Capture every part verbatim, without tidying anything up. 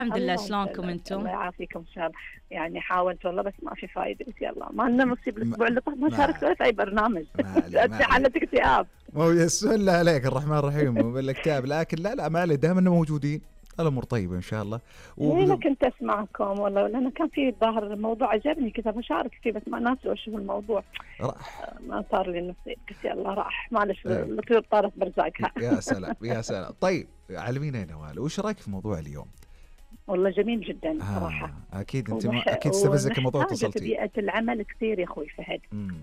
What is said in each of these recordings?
الحمد لله، الله شلونكم يسلمك، انتم؟ الله يعافيكم ان شاء الله. يعني حاولت والله بس ما في فايده، قلت يلا ما لنا نصيب ما الاسبوع اللي طاف، ما شاركت ما ولا في اي برنامج. ما عليه ما انت عليه. حالة اكتئاب. ما هو يسهل الله عليك الرحمن الرحيم بالاكتئاب، لكن لا لا ما عليه، دائما موجودين، الامور طيبه ان شاء الله. ايه انا و... كنت اسمعكم والله، لان كان في الظاهر الموضوع عجبني كذا بشارك فيه، بس ما ناسي وش هو الموضوع. راح ما صار لي نصيب، قلت يلا راح معلش، أيوة. الطيور طارت برزاقها. يا سلام يا سلام. طيب علمينا يا نوال، وش رايك في موضوع اليوم؟ والله جميل جدا صراحه. آه اكيد انت ما... ومح... اكيد استفزك الموضوع ونحتاجه في اتصلتي. بيئه العمل كثير يا اخوي فهد، امم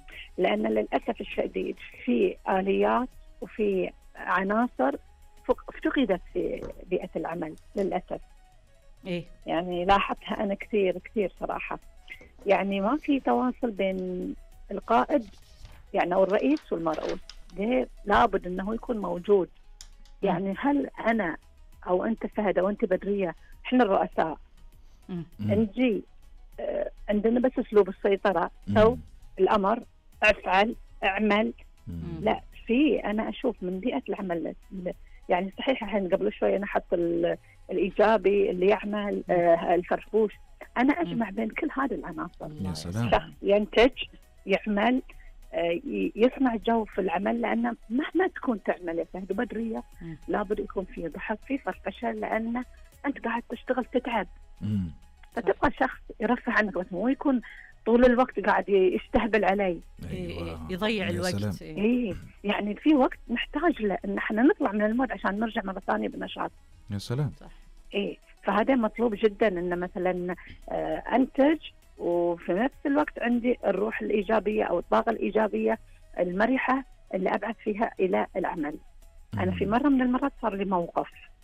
لان للاسف الشديد في اليات وفي عناصر فق- افتقدت في بيئه العمل للاسف. ايه يعني لاحظتها انا كثير كثير صراحه. يعني ما في تواصل بين القائد يعني او الرئيس والمرؤوس، ده لابد انه يكون موجود. يعني هل انا او انت فهد او انت بدريه، احنا الرؤساء مم. نجي آه، عندنا بس اسلوب السيطره، سو الامر، افعل، اعمل. لا، في انا اشوف من بيئه العمل ل- يعني صحيح الحين قبل شوي انا حط ال- الايجابي اللي يعمل، آه، الفرفوش. انا اجمع بين كل هذه العناصر. يا سلام. شخص ينتج، يعمل، آه، ي- يصنع جو في العمل، لأن مهما تكون تعمل يا فهد بدرية مم. لابد يكون في ضحك، في فرفشة، لأن أنت قاعد تشتغل تتعب، امم فتبغى شخص يرفع عنك، بس مو يكون طول الوقت قاعد يستهبل علي. إيه، يضيع يا الوقت. سلام. إيه. إيه يعني في وقت نحتاج له إن احنا نطلع من المود عشان نرجع مرة ثانية بنشاط. يا سلام. إيه فهذا مطلوب جدا، إن مثلا آه، أنتج وفي نفس الوقت عندي الروح الإيجابية أو الطاقة الإيجابية المرحة اللي أبعث فيها إلى العمل. أنا في مرة من المرات صار لي موقف،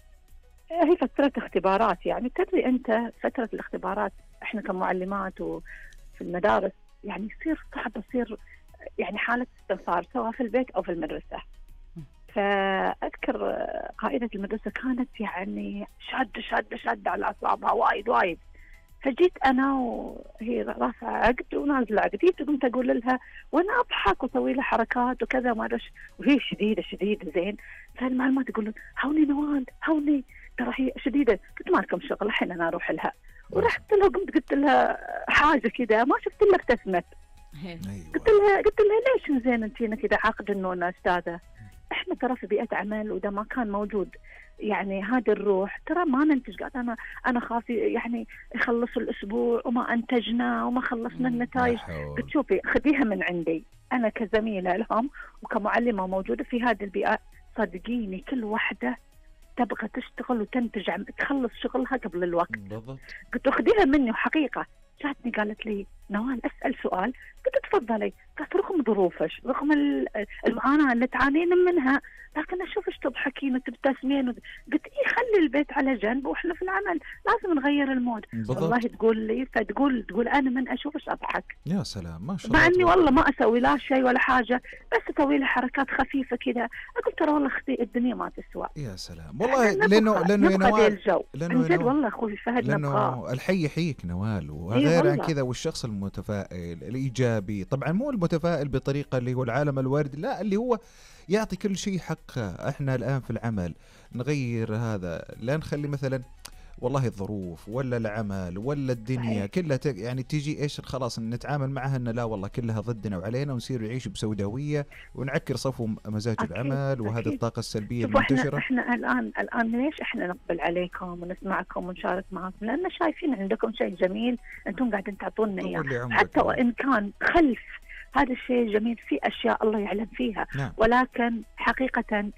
آه، هي فترة اختبارات. يعني تدري أنت فترة الاختبارات إحنا كمعلمات وفي المدارس يعني يصير صعب، يصير يعني حالة استنفار سواء في البيت أو في المدرسة. فأذكر آه، قائدة المدرسة كانت يعني شادة شادة شادة على أعصابها وايد وايد. فجيت أنا وهي رافعة عقد ونازلة عقد، جيت قمت أقول لها وأنا أضحك وأسوي لها حركات وكذا ما أدري، وهي شديدة شديدة زين. فالمعلومات تقول هوني نوال هوني، ترى هي شديدة. قلت ما لكم شغل الحين أنا أروح لها. ورحت لها قمت قلت لها حاجة كذا، ما شفت إلا ابتسمت. قلت لها قلت لها ليش زين أنتينا كذا عاقد إنه أستاذة، احنا ترى في بيئة عمل وده ما كان موجود يعني هذه الروح، ترى ما ننتج. قاعد انا انا خاف يعني يخلص الاسبوع وما انتجنا وما خلصنا النتائج. قلت شوفي خذيها من عندي انا كزميلة لهم وكمعلمة موجودة في هذه البيئة، صدقيني كل واحدة تبغى تشتغل وتنتج عم تخلص شغلها قبل الوقت. بالضبط. قلت خذيها مني، وحقيقة جاتني قالت لي نوال أسأل سؤال. قلت تفضلي. قالت رغم ظروفك رغم المعاناة اللي تعانين منها، لكن أشوفش تضحكين وتبتسمين. قلت إيه خلي البيت على جنب وإحنا في العمل لازم نغير المود. بالضبط. والله تقول لي فتقول تقول أنا من أشوفش أضحك، يا سلام ما شاء الله. مع إني والله ما أسوي لا شيء ولا حاجة، بس أسوي لها حركات خفيفة كذا. أقول ترى والله أختي الدنيا ما تسوى. يا سلام والله، لأنه لأنه يا نبغى نوال، الجو عن جد والله أخوي فهد نبغاه. لأنه الحي يحييك نوال، إيه وغير عن والله. كذا. والشخص المتفائل الإيجابي، طبعا مو المتفائل بطريقة اللي هو العالم الوردي، لا اللي هو يعطي كل شيء حقه. احنا الآن في العمل نغير هذا، لا نخلي مثلا والله الظروف ولا العمل ولا الدنيا صحيح. كلها ت... يعني تيجي ايش خلاص نتعامل معها ان لا والله كلها ضدنا وعلينا، ونصير نعيش بسوداوية ونعكر صفو مزاج أكيد. العمل، وهذه أكيد. الطاقة السلبية شوفوا احنا المنتشرة. احنا الان الان ليش احنا نقبل عليكم ونسمعكم ونشارك معكم؟ لان شايفين عندكم شيء جميل انتم قاعدين تعطونا طول اياه، لي عمرك حتى والله. وان كان خلف هذا الشيء الجميل في اشياء الله يعلم فيها. نعم. ولكن حقيقه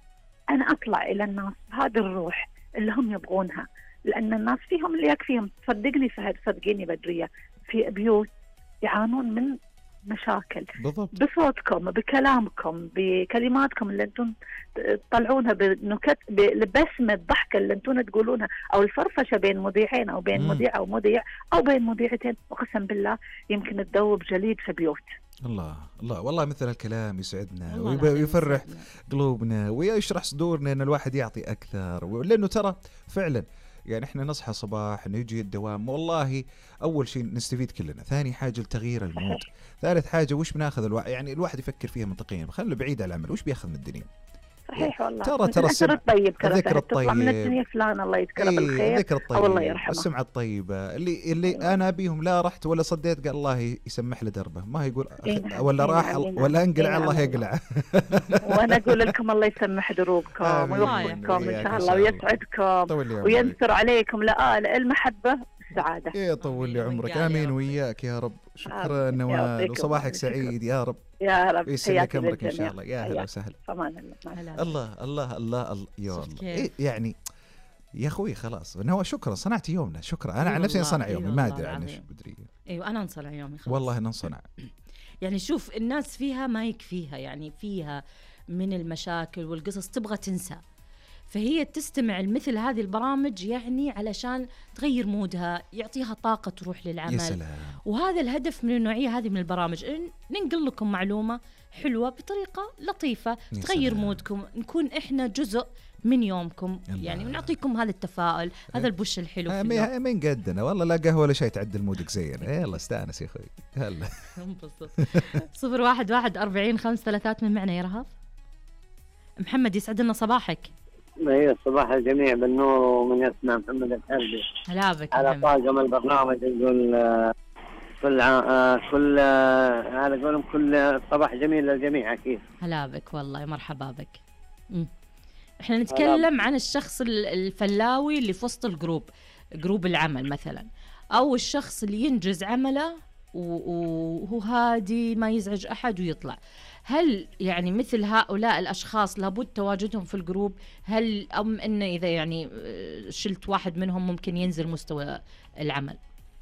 انا اطلع الى الناس بهذه الروح اللي هم يبغونها، لان الناس فيهم اللي يكفيهم. صدقني فهد، صدقيني بدريه، في بيوت يعانون من مشاكل. بالضبط. بصوتكم بكلامكم بكلماتكم اللي انتم تطلعونها بنكت ببسمة الضحكة اللي انتم تقولونها، او الفرفشة بين مذيعين او بين مم. مذيع او مذيع او بين مذيعتين، وقسم بالله يمكن تذوب جليد في بيوت. الله الله والله مثل الكلام يسعدنا والله العظيم ويفرح يسعدنا. قلوبنا ويشرح صدورنا ان الواحد يعطي اكثر. لانه ترى فعلا يعني احنا نصحى صباح نجي الدوام، والله اول شيء نستفيد كلنا، ثاني حاجه لتغيير المود، ثالث حاجه وش بناخذ الواحد، يعني الواحد يفكر فيها منطقيا، خليه بعيد عن العمل وش بياخذ من الدنيا. صحيح والله. ترى ترى الأثر السمع الطيب كذا الذكر سهل تطلع من الطيب. الدنيا فلان الله يذكره إيه بالخير الذكر أو الله الطيب، يرحمه. السمعة الطيبة اللي اللي أنا بيهم لا رحت ولا صديت قال الله يسمح له دربه، ما يقول إيه نعم، ولا إيه راح نعم، إيه نعم، ولا انقلع إيه نعم الله والله. يقلع. وأنا أقول لكم الله يسمح دروبكم آمين. ويوفقكم إن وياك شاء إن الله شاء الله. ويسعدكم طول لي عمرك. وينثر عليكم لآل المحبة والسعادة. إيه طول لي آمين. عمرك. وقال يا آمين رب. وياك يا رب. شكرا آمين. نوال يعطيكم وصباحك العافية. شكراً. سعيد يا رب. يا رب يسلمك حياك عمرك إن للجميع. شاء الله. يا هلا حياك. وسهلا. فمان الله. مع هلا. الله الله الله الله يا شفت الله. كيف؟ إيه يعني يا اخوي خلاص نوال شكرا صنعت يومنا. شكرا انا إي عن نفسي والله، انصنع إي يومي والله ما ادري عن ايش العظيم. بدري. ايوه انا انصنع يومي خلاص. والله ننصنع. يعني شوف الناس فيها ما يكفيها، يعني فيها من المشاكل والقصص تبغى تنسى، فهي تستمع لمثل هذه البرامج يعني علشان تغير مودها، يعطيها طاقة تروح للعمل. يا سلام. وهذا الهدف من النوعية هذه من البرامج، إن ننقل لكم معلومة حلوة بطريقة لطيفة يا تغير سلام. مودكم، نكون إحنا جزء من يومكم الله. يعني، ونعطيكم هذا التفاؤل، هذا البوش الحلو في اليوم. آه، من قدنا والله لا قهوه ولا شيء تعدل مودك زينا. يلا استانس يا اخوي. هلا. انبسط. صفر واحد واحد أربعين خمس ثلاثات من معنا يا رهف. محمد يسعد لنا صباحك. ايوه صباح الجميع بالنور ومن يسمع محمد الحربي هلا بك يا على محمد. طاقم البرنامج. نقول آه، كل ع- آه، كل آه، هذا اقول كل صباح جميل للجميع اكيد. هلا بك والله، مرحبا بك. مم. احنا نتكلم عن الشخص ال- الفلاوي اللي في وسط الجروب، جروب العمل مثلا، او الشخص اللي ينجز عمله و- وهو هادي ما يزعج احد ويطلع. هل يعني مثل هؤلاء الاشخاص لابد تواجدهم في الجروب؟ هل ام انه اذا يعني آه، شلت واحد منهم ممكن ينزل مستوى العمل؟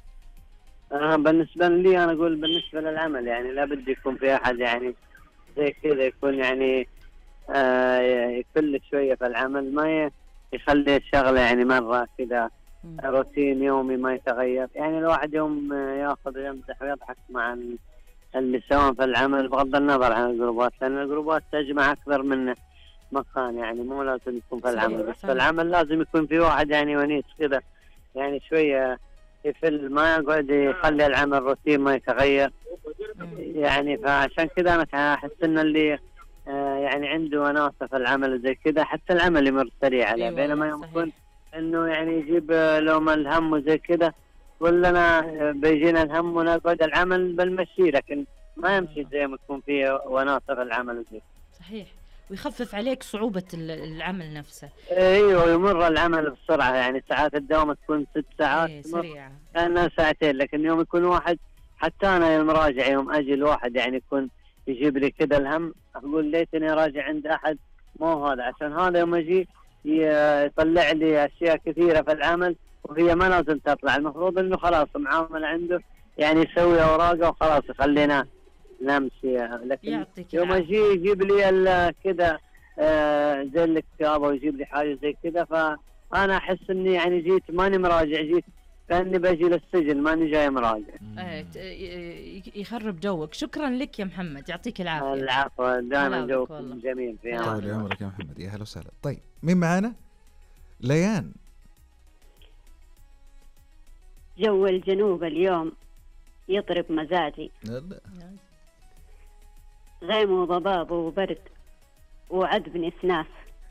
آه بالنسبه لي انا اقول بالنسبه للعمل يعني لابد يكون في احد يعني زي كذا يكون يعني آه يكل شويه في العمل، ما ي- يخلي الشغله يعني مره كذا مم. روتين يومي ما يتغير. يعني الواحد يوم آه، ياخذ ويمزح ويضحك مع ال- اللي سواء في العمل بغض النظر عن الجروبات، لان الجروبات تجمع اكثر من مكان، يعني مو لازم يكون في العمل بس. في العمل لازم يكون في واحد يعني ونيس كذا يعني شويه يفل، ما يقعد يخلي العمل روتين ما يتغير يعني. فعشان كذا انا احس ان اللي آه يعني عنده وناسه في العمل زي كذا حتى العمل يمر سريع عليه. أيوة بينما والله يوم صحيح. يكون انه يعني يجيب آه، لوم الهم وزي كذا ولا انا آه، بيجينا الهم ونقعد العمل بالمشي، لكن ما يمشي زي ما يكون فيه وناسه في العمل زي. صحيح، ويخفف عليك صعوبة ال- العمل نفسه. ايوه يمر العمل بسرعه، يعني ساعات الدوام تكون ست ساعات إيه، تمر سريعة. كانها ساعتين، لكن يوم يكون واحد حتى انا يوم راجع يوم اجي الواحد يعني يكون يجيب لي كذا الهم اقول ليتني راجع عند احد مو هذا، عشان هذا يوم اجي ي- يطلع لي اشياء كثيره في العمل وهي ما لازم تطلع. المفروض انه خلاص معامل عنده يعني يسوي اوراقه وخلاص يخلينا نمشي، لكن يعطيك يوم العافية. اجي يجيب لي ال- كذا آه، زي الاكتئاب ويجيب لي حاجه زي كذا، فانا احس اني يعني جيت ماني مراجع، جيت كاني بجي للسجن ماني جاي مراجع. إيه، ت- ي- يخرب جوك. شكرا لك يا محمد، يعطيك العافية. العفو، هلا دائما بك جوكم والله. جميل في هلا. أمان طول الله. عمرك يا محمد. يا هلا وسهلا. طيب مين معانا؟ ليان. جو الجنوب اليوم يطرب مزاجي، غيم وضباب وبرد وعذب نسناس.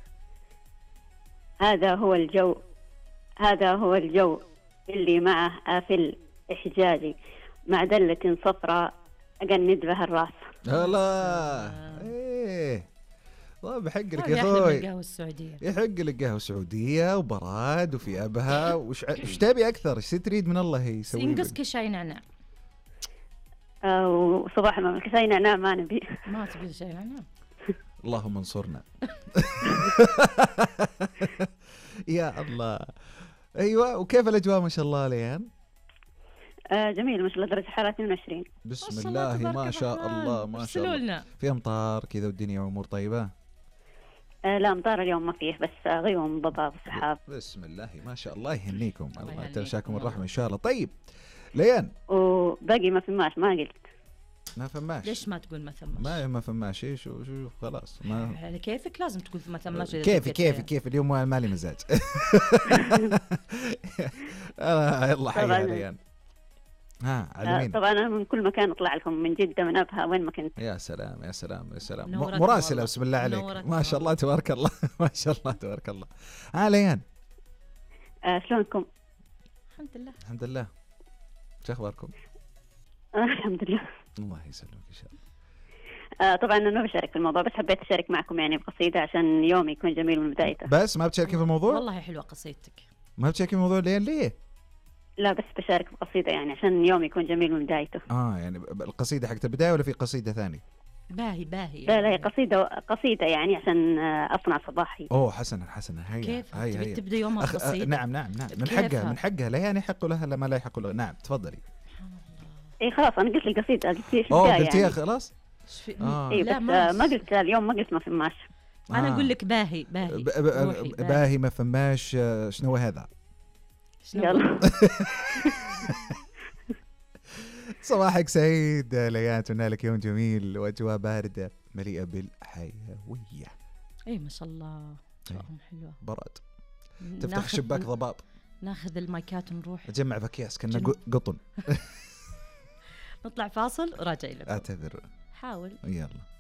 هذا هو الجو، هذا هو الجو اللي معه آفل إحجاجي مع دلة صفراء أجند بها الراس. الله. ايه طيب يحق لك هذه يا أحلى من اخوي، القهوة السعودية. يحق لك قهوه سعوديه وبراد وفي ابها. وش وش تبي اكثر؟ ايش تريد من الله يسوي لك؟ ينقصك شاي نعناع. آه، وصباح ما كفاية نعناع ما نبي. ما تبي شاي نعناع؟ اللهم انصرنا. يا الله. ايوه وكيف الاجواء ما شاء الله ليان؟ آه، جميل ما شاء الله، درجة حرارة اثنين وعشرين. بسم الله ما شاء الله ما شاء الله. لنا. في امطار كذا والدنيا امور طيبه؟ آه، لا أمطار اليوم ما فيه، بس آه، غيوم ضباب وسحاب. بسم الله ما شاء الله. يهنيكم الله الله يهنيكم يتشاكم والله. الرحمه ان شاء الله. طيب ليان وباقي ما في ماش ما قلت. ما فماش. ليش ما تقول ما ثماش؟ ما ما فماش. ايش شو شو خلاص ما على كيفك لازم تقول ما ثماش. إذا كيفي تبي كيفي ت- كيف اليوم مالي مزاج. آه، يلا حيا طبعاً. ليان. ها آه، علمين. طبعا أنا من كل مكان أطلع لكم، من جدة، من أبها، وين ما كنت. يا سلام يا سلام يا سلام. نورتنا م- مراسلة والله. بسم الله عليك، نورتنا ما شاء الله والله. تبارك الله. ما شاء الله تبارك الله. ها ليان، آه، شلونكم؟ الحمد لله. الحمد لله، شو اخباركم؟ آه، الحمد لله. الله يسلمك ان شاء الله. آه، طبعا أنا ما بشارك في الموضوع، بس حبيت أشارك معكم يعني بقصيدة عشان يومي يكون جميل من بدايته. بس ما بتشاركي في الموضوع؟ والله حلوة قصيدتك. ما بتشاركي في الموضوع ليه ليه؟ لا، بس بشارك بقصيدة يعني عشان يومي يكون جميل من بدايته. اه يعني ب- القصيدة حقت البداية ولا في قصيدة ثانية؟ باهي باهي. لا لا، هي قصيدة قصيدة يعني عشان آه، أصنع صباحي. اوه حسنا حسنا، هيا كيف هيا تبي هيا. تبدا يومها أخ... آه، بقصيدة؟ نعم نعم نعم، من كيفها؟ حقها من حقها، لا يعني يحق لها لا ما لا يحق لها. نعم تفضلي. إيه خلاص، أنا قلت القصيدة، قلت لي اوه البداية قلتيها يعني. خلاص؟ إيش في- آه. إيه لا بس ما آه، ما قلت اليوم، ما قلت ما في ماش. انا آه. اقول لك باهي باهي. ب... ب... روحي، باهي ما فماش. آه، شنو هذا؟ شنو؟ يلا. صباحك سعيد ليان، اتمنى لك يوم جميل واجواء بارده مليئه بالحيويه. اي ما شاء الله اجواءهم حلوه. برد، تفتح ناخذ- شباك ضباب، ناخذ المايكات ونروح تجمع باكياس كنا جنوب. قو- قطن. نطلع فاصل راجع لكم. اعتذر. حاول. يلا.